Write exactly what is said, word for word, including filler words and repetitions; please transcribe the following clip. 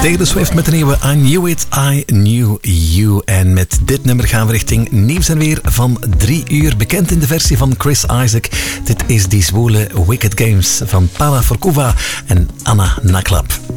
Taylor Swift met de nieuwe I Knew It, I Knew You. En met dit nummer gaan we richting nieuws en weer van drie uur. Bekend in de versie van Chris Isaac. Dit is die zwoele Wicked Games van Paula Forkova en Anna Naklap.